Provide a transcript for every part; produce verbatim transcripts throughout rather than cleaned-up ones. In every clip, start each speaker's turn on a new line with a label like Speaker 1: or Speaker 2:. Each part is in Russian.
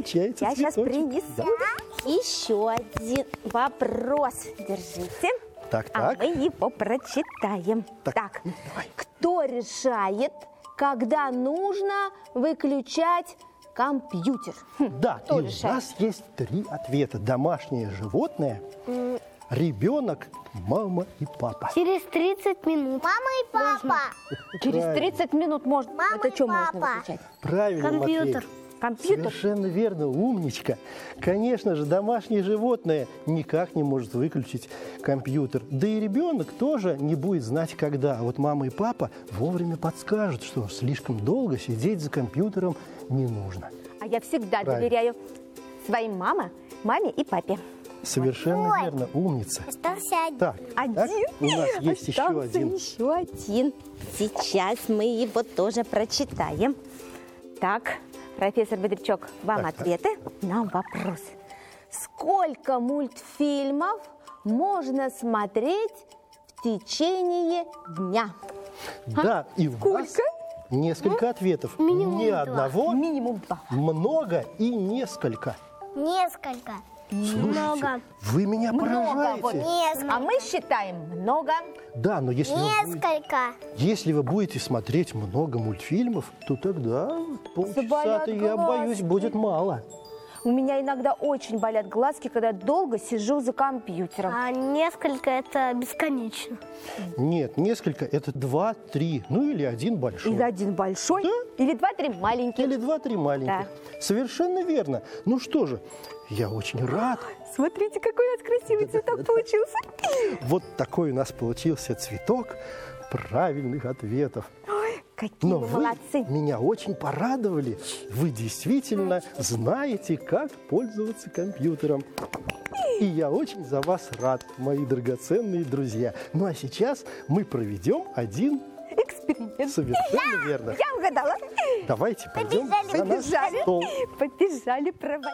Speaker 1: получается
Speaker 2: Я сейчас
Speaker 1: цветочек.
Speaker 2: принесу
Speaker 1: Да.
Speaker 2: еще один вопрос. Держите.
Speaker 1: Так,
Speaker 2: А
Speaker 1: так.
Speaker 2: мы его прочитаем.
Speaker 1: Так,
Speaker 2: Так,
Speaker 1: ну, давай.
Speaker 2: кто решает, когда нужно выключать компьютер? Хм,
Speaker 1: Да,
Speaker 2: кто
Speaker 1: и
Speaker 2: решает?
Speaker 1: у нас есть три ответа. Домашнее животное, ребенок, мама и папа.
Speaker 3: Через тридцать минут.
Speaker 4: Мама и папа.
Speaker 2: Через
Speaker 1: Правильно.
Speaker 2: тридцать минут можно.
Speaker 4: Мама
Speaker 2: Это
Speaker 4: и
Speaker 2: что можно
Speaker 4: папа.
Speaker 2: выключать?
Speaker 1: Правильно,
Speaker 3: Компьютер.
Speaker 1: Матвей.
Speaker 2: Компьютер?
Speaker 1: Совершенно верно, умничка. Конечно же, домашнее животное никак не может выключить компьютер. Да и ребенок тоже не будет знать, когда. А вот мама и папа вовремя подскажут, что слишком долго сидеть за компьютером не нужно.
Speaker 2: А я всегда
Speaker 1: Правильно.
Speaker 2: доверяю своим маме, маме и папе.
Speaker 1: Совершенно
Speaker 4: Ой.
Speaker 1: верно, умница.
Speaker 4: Остался один.
Speaker 1: Так,
Speaker 2: Один.
Speaker 1: так, у нас есть еще
Speaker 2: Остался
Speaker 1: один.
Speaker 2: еще один. Сейчас мы его тоже прочитаем. Так, профессор Бодрячок, вам
Speaker 1: Так, так.
Speaker 2: ответы на вопрос. Сколько мультфильмов можно смотреть в течение дня?
Speaker 1: Да, и у нас
Speaker 2: Сколько?
Speaker 1: несколько ответов.
Speaker 3: Минимум
Speaker 1: Не
Speaker 3: два.
Speaker 1: одного,
Speaker 2: Минимум два.
Speaker 1: много и несколько.
Speaker 4: Несколько.
Speaker 1: Слушайте,
Speaker 3: Много.
Speaker 1: вы меня
Speaker 2: Много. Вот.
Speaker 1: поражаете.
Speaker 4: Несколько.
Speaker 2: А мы считаем много.
Speaker 1: Да, но если вы, будете-
Speaker 4: Несколько.
Speaker 1: если вы будете смотреть много мультфильмов, то тогда полчаса-то,
Speaker 2: Заболят
Speaker 1: я боюсь,
Speaker 2: глазки.
Speaker 1: будет мало.
Speaker 2: У меня иногда очень болят глазки, когда долго сижу за компьютером.
Speaker 3: А несколько это бесконечно.
Speaker 1: Нет, несколько, это два-три, ну или один большой.
Speaker 2: Или один большой,
Speaker 1: Да.
Speaker 2: или два-три маленьких.
Speaker 1: Или два-три маленьких. Совершенно верно. Ну что же, я очень рад.
Speaker 2: Смотрите, какой у нас красивый цветок получился.
Speaker 1: Вот такой у нас получился цветок правильных ответов.
Speaker 2: Какие
Speaker 1: Но
Speaker 2: вы
Speaker 1: вы
Speaker 2: молодцы.
Speaker 1: меня очень порадовали. Вы действительно знаете, как пользоваться компьютером. И я очень за вас рад, мои драгоценные друзья. Ну а сейчас мы проведем один
Speaker 2: Эксперимент.
Speaker 1: совершенно верно.
Speaker 2: Я угадала.
Speaker 1: Давайте пойдем за наш
Speaker 2: Побежали.
Speaker 1: стол.
Speaker 2: Побежали проводить.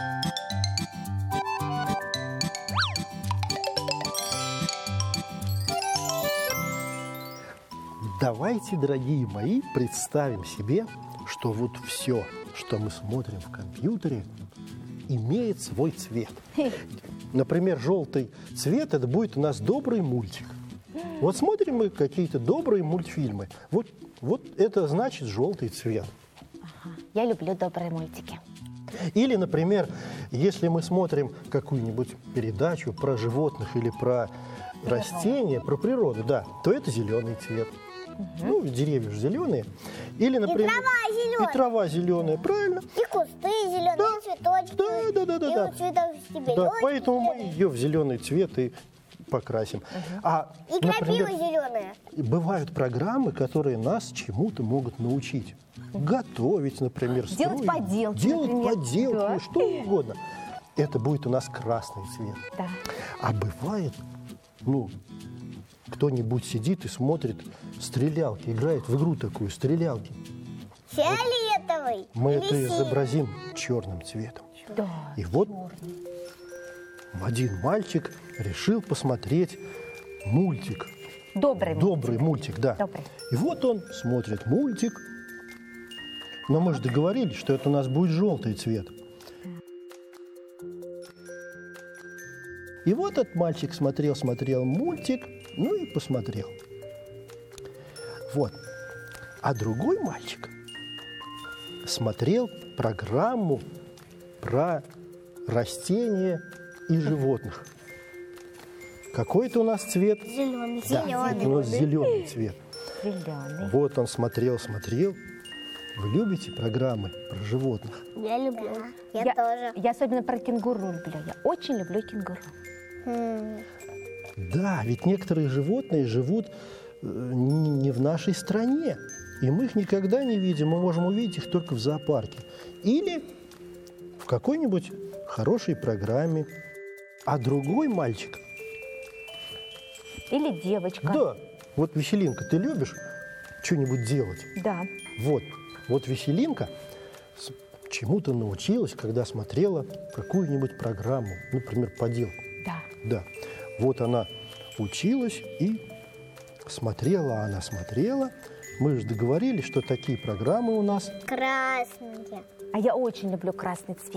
Speaker 1: Давайте, дорогие мои, представим себе, что вот все, что мы смотрим в компьютере, имеет свой цвет. Например, желтый цвет – это будет у нас добрый мультик. Вот смотрим мы какие-то добрые мультфильмы. Вот, вот это значит желтый цвет.
Speaker 2: Я люблю добрые мультики.
Speaker 1: Или, например, если мы смотрим какую-нибудь передачу про животных или про растения, про природу, да, то это зеленый цвет. Ну, деревья же зеленые. Или, например,
Speaker 4: трава зеленая.
Speaker 1: И трава зеленая, правильно?
Speaker 4: И кусты зеленые,
Speaker 1: Да.
Speaker 4: и цветочки.
Speaker 1: Да, да, да, да,
Speaker 4: И
Speaker 1: да.
Speaker 4: у цветов стебель.
Speaker 1: Да,
Speaker 4: Ой,
Speaker 1: поэтому мы
Speaker 4: зеленые.
Speaker 1: ее в зеленый цвет и покрасим. А,
Speaker 4: И крапива
Speaker 1: например,
Speaker 4: зеленая.
Speaker 1: бывают программы, которые нас чему-то могут научить. Готовить, например,
Speaker 2: Делать
Speaker 1: строить,
Speaker 2: поделки,
Speaker 1: делать
Speaker 2: например.
Speaker 1: поделки,
Speaker 2: Да.
Speaker 1: что угодно. Это будет у нас красный цвет.
Speaker 2: Да.
Speaker 1: А бывает, ну, кто-нибудь сидит и смотрит стрелялки, играет в игру такую, стрелялки.
Speaker 4: Фиолетовый.
Speaker 1: Мы
Speaker 4: или
Speaker 1: это
Speaker 4: синий.
Speaker 1: изобразим черным цветом.
Speaker 2: Да.
Speaker 1: И вот один мальчик решил посмотреть мультик.
Speaker 2: Добрый мультик.
Speaker 1: Добрый мультик, да.
Speaker 2: Добрый.
Speaker 1: И вот он смотрит мультик. Но мы же договорились, что это у нас будет желтый цвет. И вот этот мальчик смотрел, смотрел мультик, ну и посмотрел. Вот. А другой мальчик смотрел программу про растения и животных. Какой это у нас цвет?
Speaker 3: Зеленый.
Speaker 1: Да, это у нас зеленый цвет.
Speaker 2: Зеленый.
Speaker 1: Вот он смотрел, смотрел. Вы любите программы про животных?
Speaker 3: Я люблю.
Speaker 4: Я,
Speaker 2: Я,
Speaker 4: тоже.
Speaker 2: я особенно про кенгуру люблю. Я очень люблю кенгуру.
Speaker 4: М.
Speaker 1: Да, ведь некоторые животные живут э, не не в нашей стране. И мы их никогда не видим. Мы можем увидеть их только в зоопарке. Или в какой-нибудь хорошей программе. А другой мальчик,
Speaker 2: Или девочка.
Speaker 1: да, вот Веселинка, ты любишь что-нибудь делать?
Speaker 2: Да.
Speaker 1: Вот, вот Веселинка с- чему-то научилась, когда смотрела какую-нибудь программу, например, поделку.
Speaker 2: Да.
Speaker 1: Да, вот она училась и смотрела, она смотрела. Мы же договорились, что такие программы у нас
Speaker 4: Красные.
Speaker 2: А я очень люблю красный цвет.